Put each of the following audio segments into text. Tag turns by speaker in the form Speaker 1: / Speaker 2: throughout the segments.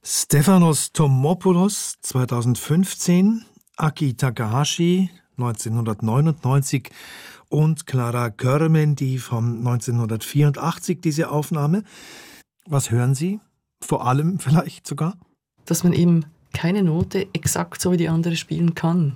Speaker 1: Stefanos Tomopoulos 2015, Aki Takahashi 1999 und Clara Körmendi von 1984 diese Aufnahme. Was hören Sie? Vor allem vielleicht sogar?
Speaker 2: Dass man eben keine Note exakt so wie die andere spielen kann.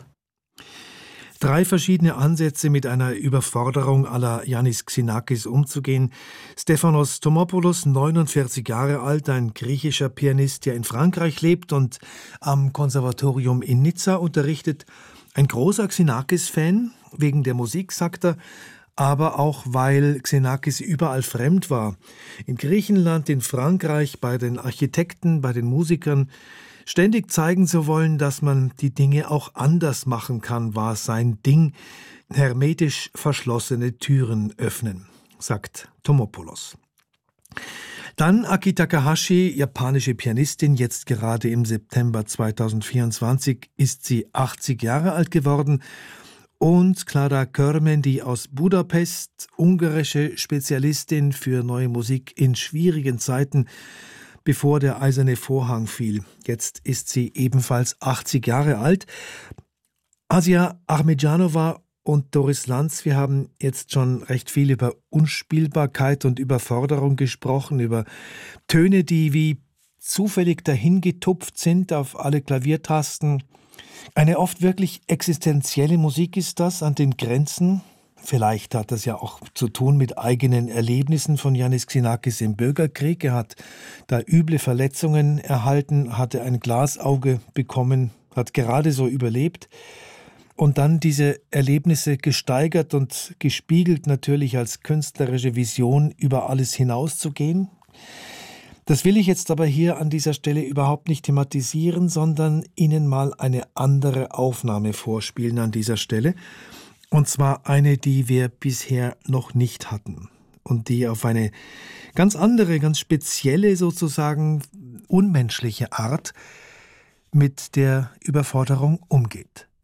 Speaker 1: 3 verschiedene Ansätze, mit einer Überforderung à la Yannis Xenakis umzugehen. Stefanos Tomopoulos, 49 Jahre alt, ein griechischer Pianist, der in Frankreich lebt und am Konservatorium in Nizza unterrichtet. Ein großer Xenakis-Fan, wegen der Musik, sagt er, aber auch, weil Xenakis überall fremd war. In Griechenland, in Frankreich, bei den Architekten, bei den Musikern. Ständig zeigen zu wollen, dass man die Dinge auch anders machen kann, war sein Ding. Hermetisch verschlossene Türen öffnen, sagt Tomopoulos. Dann Aki Takahashi, japanische Pianistin, jetzt gerade im September 2024 ist sie 80 Jahre alt geworden. Und Clara Körmendi aus Budapest, ungarische Spezialistin für neue Musik in schwierigen Zeiten, bevor der eiserne Vorhang fiel. Jetzt ist sie ebenfalls 80 Jahre alt. Asia Ahmedjanova und Doris Lanz, wir haben jetzt schon recht viel über Unspielbarkeit und Überforderung gesprochen, über Töne, die wie zufällig dahingetupft sind auf alle Klaviertasten. Eine oft wirklich existenzielle Musik ist das, an den Grenzen. Vielleicht hat das ja auch zu tun mit eigenen Erlebnissen von Yannis Xenakis im Bürgerkrieg. Er hat da üble Verletzungen erhalten, hatte ein Glasauge bekommen, hat gerade so überlebt. Und dann diese Erlebnisse gesteigert und gespiegelt natürlich als künstlerische Vision, über alles hinauszugehen. Das will ich jetzt aber hier an dieser Stelle überhaupt nicht thematisieren, sondern Ihnen mal eine andere Aufnahme vorspielen an dieser Stelle. Und zwar eine, die wir bisher noch nicht hatten und die auf eine ganz andere, ganz spezielle, sozusagen unmenschliche Art mit der Überforderung umgeht.